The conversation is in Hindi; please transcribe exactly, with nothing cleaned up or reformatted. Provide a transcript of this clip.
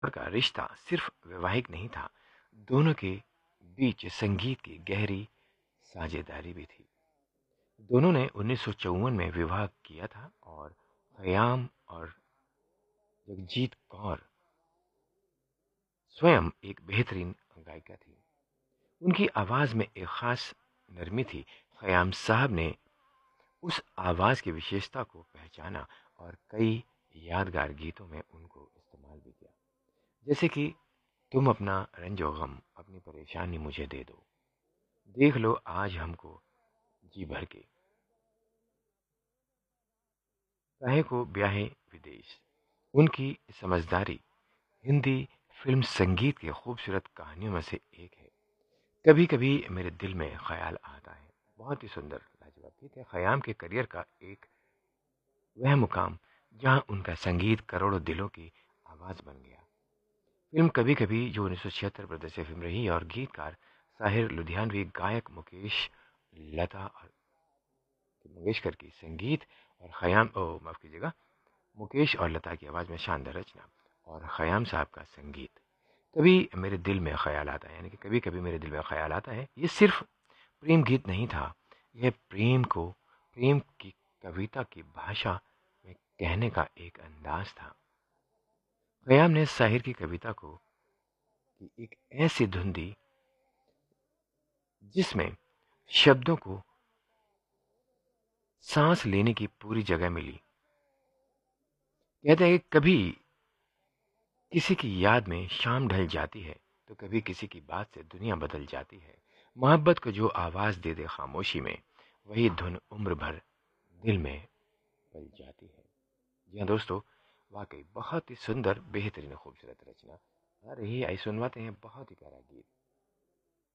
का रिश्ता सिर्फ वैवाहिक नहीं था, दोनों के बीच संगीत की गहरी साझेदारी भी थी। दोनों ने उन्नीस सौ चौवन में विवाह किया था और खयाम और जगजीत कौर स्वयं एक बेहतरीन गायिका थी। उनकी आवाज़ में एक ख़ास नरमी थी। खयाम साहब ने उस आवाज़ की विशेषता को पहचाना और कई यादगार गीतों में उनको इस्तेमाल भी किया, जैसे कि तुम अपना रंजो गम अपनी परेशानी मुझे दे दो, देख लो आज हमको जी भर के, काहे को ब्याहे विदेश। उनकी समझदारी हिंदी फिल्म संगीत की खूबसूरत कहानियों में से एक है। कभी कभी मेरे दिल में ख्याल आता है, बहुत ही सुंदर लाजवाब गीत है। खयाम के करियर का एक वह मुकाम जहां उनका संगीत करोड़ों दिलों की आवाज़ बन गया। फिल्म कभी कभी जो उन्नीस सौ छिहत्तर प्रदर्शित फिल्म रही और गीतकार साहिर लुधियानवी, गायक मुकेश लता और मंगेशकर की संगीत और खयाम ओ माफ कीजिएगा मुकेश और लता की आवाज़ में शानदार रचना और खयाम साहब का संगीत। कभी मेरे दिल में ख्याल आता है, यानी कि कभी कभी मेरे दिल में ख्याल आता है, ये सिर्फ प्रेम गीत नहीं था, यह प्रेम को प्रेम की कविता की भाषा में कहने का एक अंदाज था। खयाम ने शाहिर की कविता को की एक ऐसी धुन दी जिसमें शब्दों को सांस लेने की पूरी जगह मिली। कहते हैं कि कभी किसी की याद में शाम ढल जाती है, तो कभी किसी की बात से दुनिया बदल जाती है। मोहब्बत को जो आवाज़ दे दे खामोशी में, वही धुन उम्र भर दिल में पल जाती है। जी हाँ दोस्तों, वाकई बहुत ही सुंदर, बेहतरीन, खूबसूरत रचना आ रही है। आई सुनवाते हैं बहुत ही प्यारा गीत।